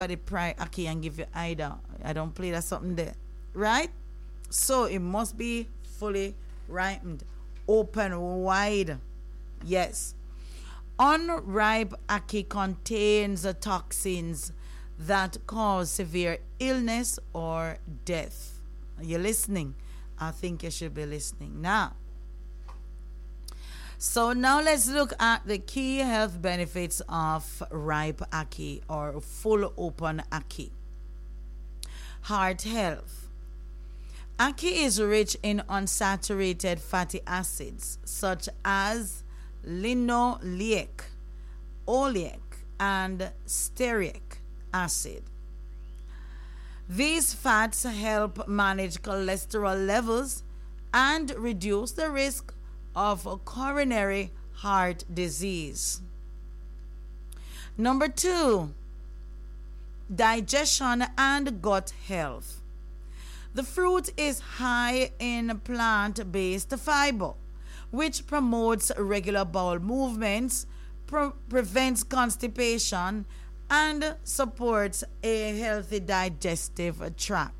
the pry aki and give you either. I don't play that something there. Right? So it must be fully ripened. Open wide. Yes. Unripe ackee contains toxins that cause severe illness or death. Are you listening? I think you should be listening now. So now let's look at the key health benefits of ripe ackee or full open ackee. Heart health. Ackee is rich in unsaturated fatty acids such as linoleic, oleic, and stearic acid. These fats help manage cholesterol levels and reduce the risk of coronary heart disease. Number 2, digestion and gut health. The fruit is high in plant-based fiber, which promotes regular bowel movements, prevents constipation, and supports a healthy digestive tract.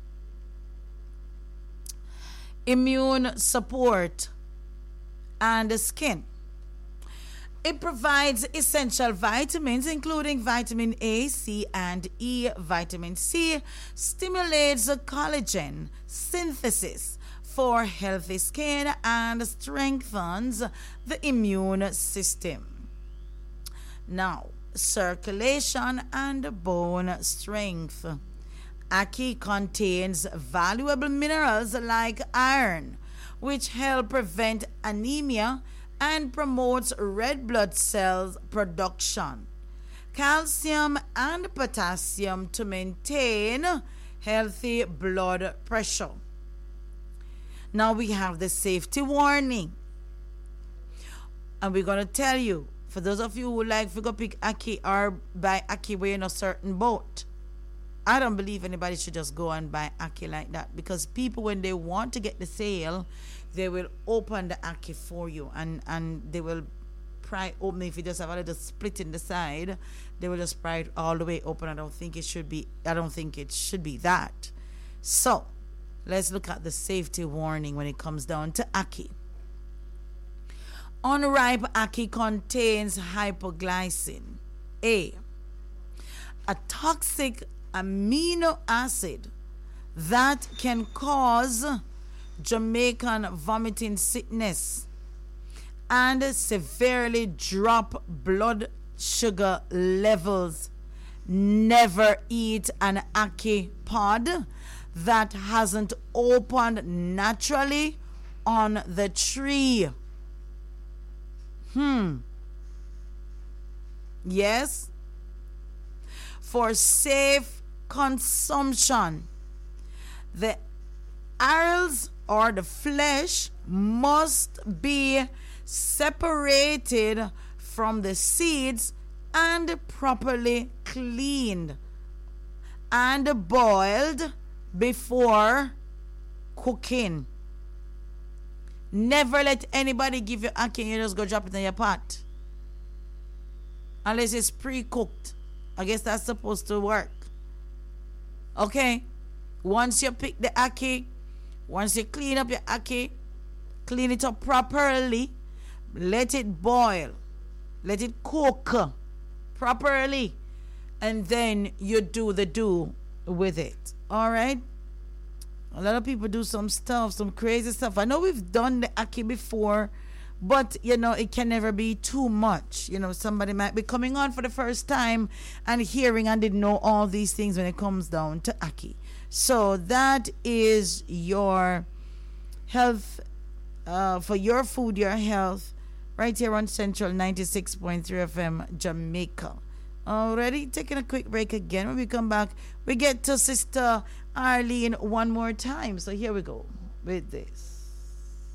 Immune support and skin. It provides essential vitamins including vitamin A, C, and E. Vitamin C stimulates collagen synthesis for healthy skin and strengthens the immune system. Now, circulation and bone strength. Ackee contains valuable minerals like iron, which help prevent anemia and promotes red blood cells production, calcium and potassium to maintain healthy blood pressure. Now we have the safety warning, and we're going to tell you, for those of you who like to go pick ackee or buy ackee where in a certain boat, I don't believe anybody should just go and buy ackee like that, because people, when they want to get the sale, they will open the ackee for you, and they will pry open. If you just have a little split in the side, they will just pry it all the way open. I don't think it should be that. So let's look at the safety warning when it comes down to ackee. Unripe ackee contains hypoglycin A, a toxic amino acid that can cause Jamaican vomiting sickness and severely drop blood sugar levels. Never eat an ackee pod that hasn't opened naturally on the tree. Yes. For safe consumption, the arils or the flesh must be separated from the seeds and properly cleaned and boiled before cooking. Never let anybody give you ackee and you just go drop it in your pot unless it's pre-cooked. I guess that's supposed to work. Okay? Once you pick the ackee, once you clean up your ackee, clean it up properly, let it boil, let it cook properly, and then you do the do with it. All right? A lot of people do some stuff, some crazy stuff. I know we've done the ackee before, but it can never be too much. Somebody might be coming on for the first time and hearing and didn't know all these things when it comes down to ackee. So that is your health, for your food, your health, right here on Central 96.3 FM Jamaica. Already taking a quick break again. When we come back, we get to Sister Arlene one more time. So here we go with this.